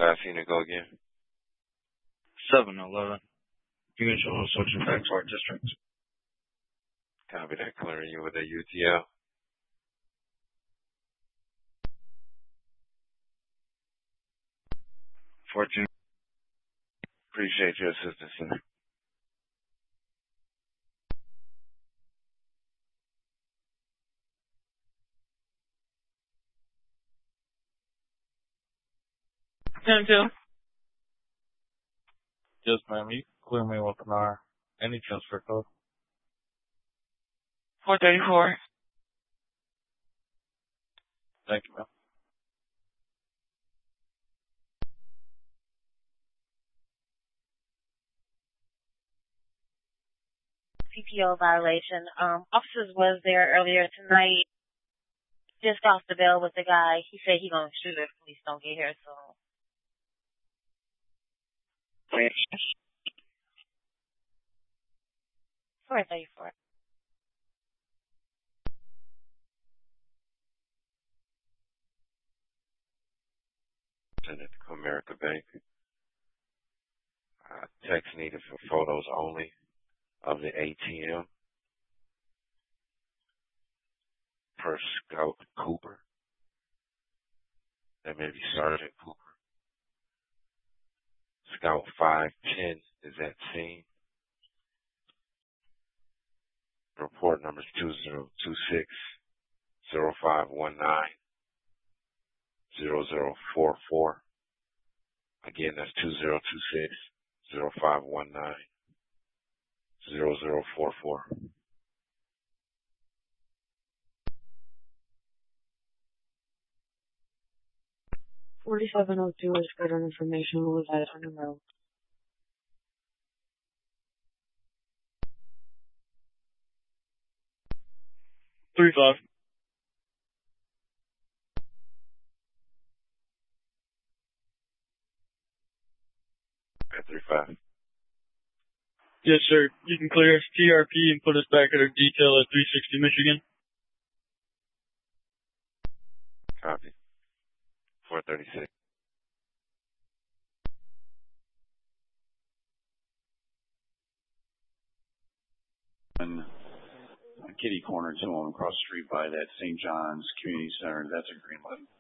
fast you to go again? 7-11. Usual switching back to our district. Copy that, clearing you with a UTL. Fortune. Appreciate your assistance, sir. Yes, ma'am. You can clear me with an R. Any transfer code? 434. Thank you, ma'am. CPO violation. Officers was there earlier tonight. Just off the bail with the guy. He said he gonna shoot if police don't get here, so. 434. Send it to Comerica Bank. Text needed for photos only of the ATM. Per Scout Cooper. That may be Sergeant Cooper. Scout 510 is at scene. Report number is 2026-0519-0044. Again, that's 2026-0519-0044. 4702 is further information will reside on the road. 35. At 35. Yes, sir. You can clear us TRP and put us back at our detail at 360 Michigan. Copy. 436. Kitty Corner 2 across the street by that St. John's Community Center. That's a green light.